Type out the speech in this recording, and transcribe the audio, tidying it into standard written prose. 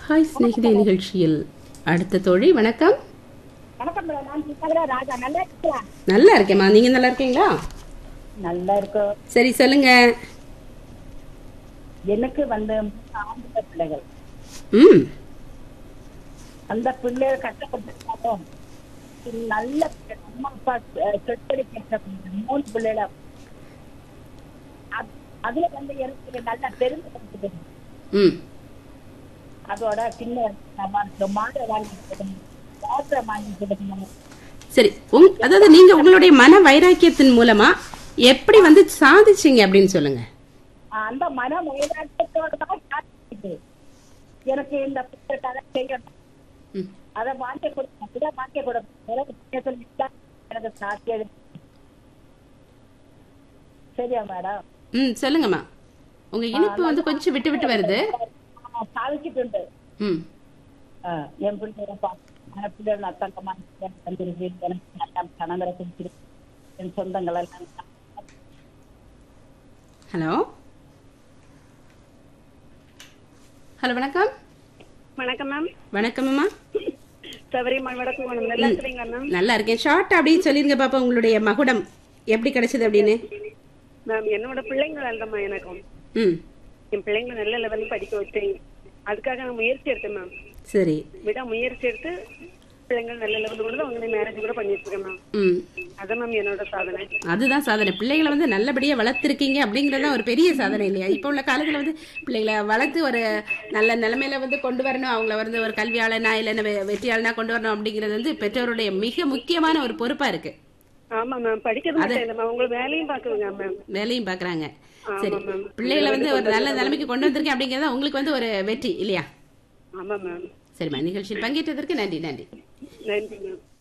Hi ஸ்நேகிதே நிகழ்ச்சியில் அடுத்த தோழி. வணக்கம். வணக்கம் மேடம். நான் சித்ரா ராஜா. நல்லா இருக்கீங்களா? நல்லா இருக்கேம்மா, நீங்க நல்லா இருக்கீங்களா? நல்லா இருக்கோம். சரி சொல்லுங்க. எனக்கு வந்து ஆம்பளை பிள்ளைகள். ம் அந்த பிள்ளைகள் கஷ்டப்பட்டு நல்ல அம்மா அப்பா சொற்படி கேட்ட 3 பிள்ளைகள். அதுல வந்து எனக்கு நல்ல பெருமை. ம் அதோட சின்ன மாடு வாங்கி கொடுக்கணும். சரி, அதாவது நீங்க உங்களுடைய மன வைராக்கியத்தின் மூலமா எப்படி வந்து சாதிச்சீங்க அப்படின்னு சொல்லுங்க. அந்த மன வைராக்கியத்தோட தான் சாதிச்சது. எனக்கு இந்த புத்தகத்தை செய்யணும், அதை வாங்கி கொடுக்கணும், வாங்கி கொடுக்கணும். எனக்கு சாத்தியது. சரியா மேடம்? ம் சொல்லுங்கம்மா. உங்க இனிப்பு வந்து கொஞ்சம் விட்டு விட்டு வருது. சாதிச்சுட்டு ம் என் பிள்ளைகளை பிள்ளைகள் அத்தங்கமா வந்திருக்கு. எனக்கு நல்லா கணவரை குடிச்சிருக்கு. என் சொந்தங்கள் எல்லாம். ஹலோ ஹலோ வணக்கம். வணக்கம் மேம். வணக்கம்மா. சபரிமலை வடக்கு மேம். நல்லா இருக்கீங்களா மேம்? நல்லா இருக்கேன். ஷார்ட் அப்படின்னு சொல்லிருங்க பாப்பா, உங்களுடைய மகுடம் எப்படி கிடைச்சது அப்படின்னு. மேம் என்னோட பிள்ளைங்க அல்லமா எனக்கும். ம் என் பிள்ளைங்களை நல்ல லெவலில் படிக்க வச்சேன். அதுக்காக நான் முயற்சி எடுத்தேன் மேம். சரி. முயற்சி எடுத்து பிள்ளைங்கள் நல்ல லெவலில் கூட அவங்க மேரேஜ் கூட பண்ணிட்டு இருக்கேன் மேம். ம் அதான் மேம் என்னோட சாதனை. அதுதான் சாதனை. பிள்ளைகளை வந்து நல்லபடியா வளர்த்துருக்கீங்க அப்படிங்கறத ஒரு பெரிய சாதனை இல்லையா? இப்போ உள்ள காலத்துல வந்து பிள்ளைகளை வளர்த்து ஒரு நல்ல நிலைமையில வந்து கொண்டு வரணும், அவங்கள வந்து ஒரு கல்வியாளனா இல்லைன்னா வெற்றியாளனா கொண்டு வரணும் அப்படிங்கிறது வந்து பெற்றோருடைய மிக முக்கியமான ஒரு பொறுப்பா இருக்கு. ஆமா மேம். படிக்கிறது மட்டும் இல்லை மேம், உங்களுக்கு வேலையும் பாக்குறீங்க மேம். வேலையும் பாக்குறாங்க. சரி, பிள்ளைகளை வந்து ஒரு நல்ல நிலைமைக்கு கொண்டு வந்திருக்கேன் அப்படிங்கறத உங்களுக்கு வந்து ஒரு வெற்றி இல்லையா? ஆமா மேம். சரிம்மா, நிகழ்ச்சியில் பங்கேற்றதற்கு நன்றி. நன்றி நன்றி மேம்.